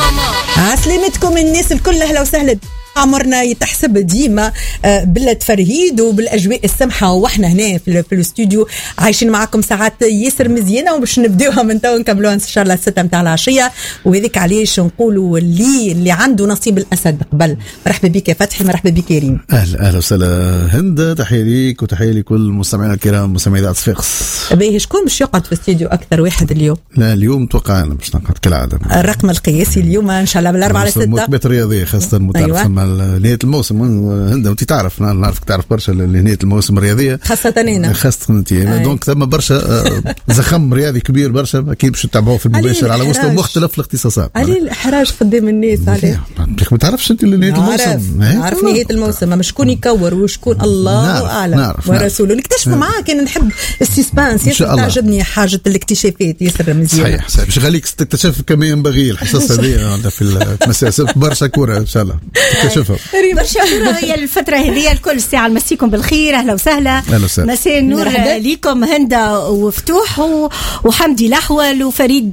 عسلامتكم الناس الكل، اهلا وسهلا. عمرنا يتحسب ديما بالتفرهيد وبالاجواء السمحه، واحنا هنا في الاستوديو عايشين معكم ساعات ياسر مزيانه، وباش نبداوها من تو نكملوها ان شاء الله 6 متاع العشيه. وهذيك علاش نقولوا اللي عنده نصيب الاسد قبل. مرحبا بك يا فتحي، مرحبا بك يا ريم. اهلا وسهلا هند، تحيه ليك وتحيه لكل مستمعينا الكرام مستمعي اذاعه صفاقس. باهي شكون باش يقعد في الاستوديو اكثر واحد اليوم؟ لا اليوم توقع انا باش نقعد كالعاده. الرقم القياسي اليوم ان شاء الله بالاربعه على 6. المواكبات الرياضيه خاصه متعرفه مع نهايه الموسم. هند وانت تعرف، نعرفك تعرف برشا نهايه الموسم الرياضيه، خاصه انا انت. دونك ثم برشا زخم رياضي كبير برشا، اكيد باش تتابعوه في المباشر على مستوى مختلف الاختصاصات. علي الإحراج قدام الناس عليه. ما تعرفش انت نهايه الموسم؟ نعرف نهايه الموسم، مش شكون يكور وشكون الله اعلم ورسوله. نكتشفوا معاه، كان نحب السسبانس ياسر، تعجبني حاجه الاكتشافات ياسر مزيان. صحيح باش يخليك تكتشف كما ينبغي. الحصص هذه في المساء برشا كوره ان شاء الله تكتشفها. برشا كوره هي الفتره هذه الكل. الساعه مسيكم بالخير، اهلا وسهلا. مساء النور ليكم هندا وفتوح وحمدي الاحول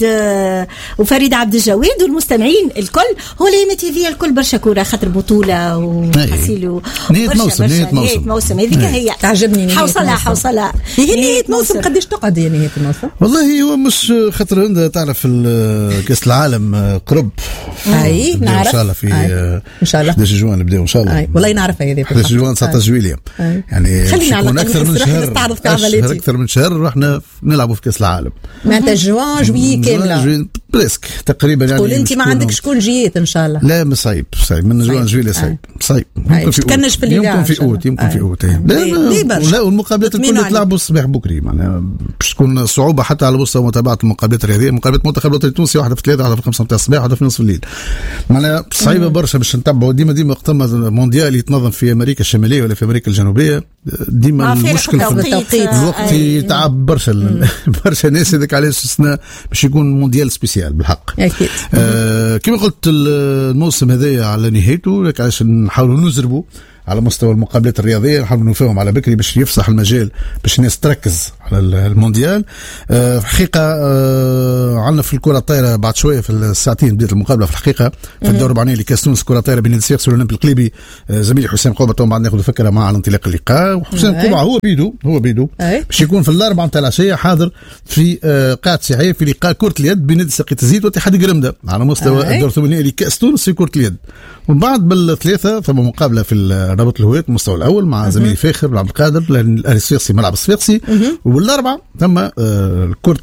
وفريد عبد الجواد والمستمعين الكل. هو الايام تي في الكل برشا كوره، خاطر بطوله وحسيلو نهايه موسم هذيك هي تعجبني. حوصله هي نهايه موسم. قداش تقعد هي نهايه الموسم؟ والله هو مش خاطر هند تعرف كاس العالم قرب. اي نعرف ان شاء الله في ان شاء الله 11 جوان نبداو ان شاء الله. والله نعرفها هذه 11 جوان 19 جويليا. يعني خلينا اكثر من شهر، اكثر من شهر رحنا نلعبوا في كاس العالم. معناتها جوان كامله بريسك تقريبا. يعني تقول انت ما عندكش كل جيات ان شاء الله؟ لا مش صعيب من جوان جويليا صعيب. تكنش في الليغا، يمكن في اوت لا والمقابلات الكل تلعبوا الصباح بكري، معناها باش تكون صعوبه حتى على مستوى متابعه المقابلات الرياضيه. مقابلات المنتخب الوطني التونسي واحده في 3 واحده في 5 متاع الصباح واحده في نصف الليل، معناها صعيبه برشا باش نتبعوا. ديما وقت مونديال يتنظم في امريكا الشماليه ولا في امريكا الجنوبيه، ديما المشكل في التوقيت. الوقت يتعب برشا برشا ناس. هذاك علاش السنه باش يكون مونديال سبيسيال بالحق اكيد. كما قلت الموسم هذايا على نهايته، علاش نحاولوا نزربوا على مستوى المقابلات الرياضيه، نحاولوا نفهم على بكري باش يفسح المجال باش الناس تركز على المونديال. في الحقيقه عندنا في الكره الطايره بعد شويه في الساعتين بدايه المقابله في الحقيقه في الدور الرباعي لكاس تونس الكره الطايره بين الصفاقسي والاولمبي القليبي. زميلي حسام قوبه تو بعد ناخذ فكره مع على انطلاق اللقاء. وحسام قوبه هو بيدو باش يكون في الاربعه نتاع العشيه حاضر في قاعه سياحيه في لقاء كره اليد بين نادي ساقية الزيت واتحاد قرمده على مستوى الدور الثمانيه لكاس تونس في كره اليد. ومن بعد بالثلاثه ثم مقابله في رابط الهوية المستوى الاول مع زميلي فاخر بن عبد القادر الصفاقسي ملعب الصفاقسي. والاربعه ثم كره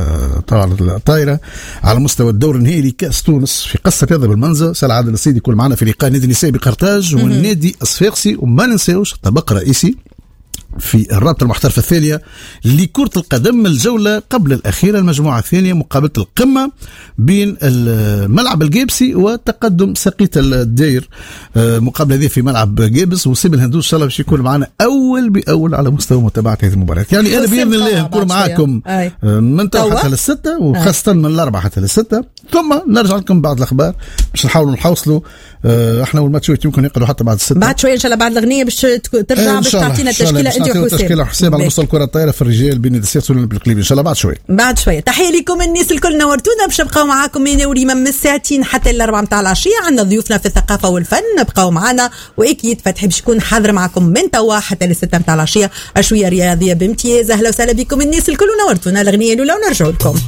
الطايره على مستوى الدور النهائي لكاس تونس في قصه رياضه بالمنزه. سال عادل السيدي يكون معنا في لقاء نادي النساء بقرطاج والنادي الصفاقسي. وما ننساوش طبق رئيسي في الرابطة المحترفة الثانية لكرة القدم الجولة قبل الأخيرة المجموعة الثانية مقابلة القمة بين الملعب الجيبسي وتقدم ساقية الداير. مقابلة هذه في ملعب جيبس وسيب الهندوس إن شاء الله باش يكون معنا أول بأول على مستوى متابعة هذه المباريات. يعني أنا بإذن الله نكون معاكم من تو حتى للستة وخاصة من الأربعة حتى للستة، ثم نرجع لكم بعد الأخبار باش نحاولوا نحوصلوا. احنا والماتشات يمكن يقعدوا حتى بعد الستة، بعد شوية إن شاء الله بعد الأغنية باش ترجع باش تعطينا التشكيلة أنت تشكيلة حساب على مستوى الكرة الطايرة في الرجال بين السياسة والأولمبي القليبي إن شاء الله بعد شوية. تحية لكم الناس الكل، نورتونا. باش نبقاو معاكم من وريما من الساعتين حتى الأربعة متاع العشية. عندنا ضيوفنا في الثقافة والفن، بقاو معنا. وأكيد فتحي باش يكون حاضر معاكم من توا حتى للستة متاع العشية. عشوية رياضية بامتياز. أهلا وسهلا بكم الناس الكل، ونورتونا. الأغنية الأولى ونرجعوا لكم.